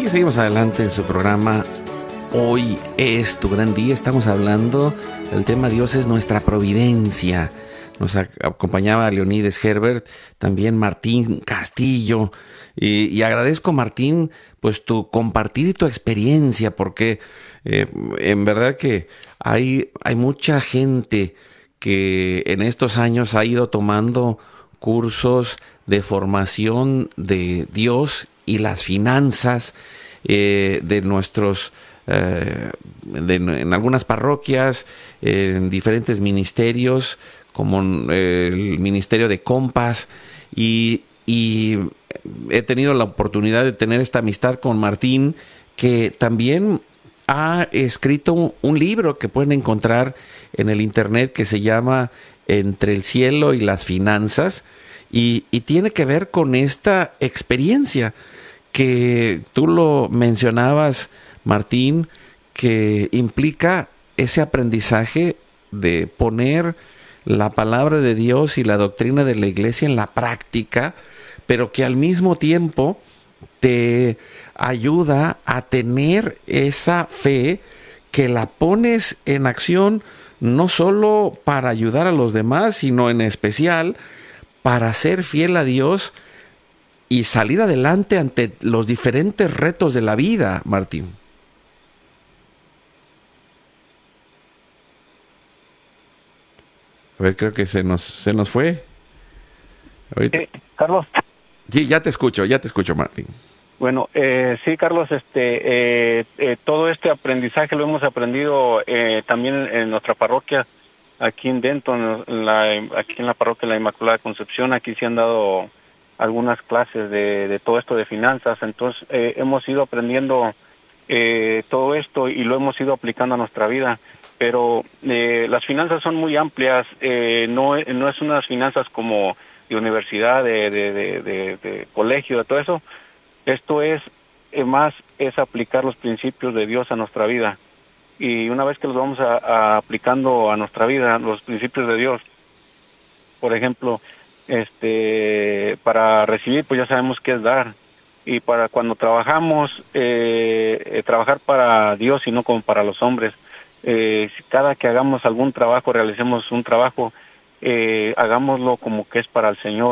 Y seguimos adelante en su programa. Hoy es tu gran día. Estamos hablando del tema Dios es nuestra providencia. Nos acompañaba Leonides Herbert, también Martín Castillo. Y agradezco, Martín, pues tu compartir y tu experiencia, porque en verdad que hay mucha gente que en estos años ha ido tomando cursos de formación de Dios y las finanzas de nuestros en algunas parroquias, en diferentes ministerios, como el ministerio de Compas, y he tenido la oportunidad de tener esta amistad con Martín, que también ha escrito un libro que pueden encontrar en el internet que se llama Entre el cielo y las finanzas, y tiene que ver con esta experiencia que tú lo mencionabas, Martín, que implica ese aprendizaje de poner la palabra de Dios y la doctrina de la iglesia en la práctica, pero que al mismo tiempo te ayuda a tener esa fe que la pones en acción no solo para ayudar a los demás, sino en especial para ser fiel a Dios y salir adelante ante los diferentes retos de la vida, Martín. A ver, creo que se nos fue. Ahorita. Carlos. Sí, ya te escucho, Martín. Bueno, sí, Carlos, todo este aprendizaje lo hemos aprendido también en nuestra parroquia, aquí en Denton, aquí en la parroquia de la Inmaculada Concepción. Aquí se han dado algunas clases de todo esto de finanzas. Entonces hemos ido aprendiendo todo esto y lo hemos ido aplicando a nuestra vida. Pero las finanzas son muy amplias, no es unas finanzas como de universidad, de colegio, de todo eso. Esto es aplicar los principios de Dios a nuestra vida. Y una vez que los vamos aplicando a nuestra vida, los principios de Dios, por ejemplo, para recibir, pues ya sabemos qué es dar. Y para cuando trabajamos, trabajar para Dios y no como para los hombres. Cada que hagamos algún trabajo, realicemos un trabajo, hagámoslo como que es para el Señor.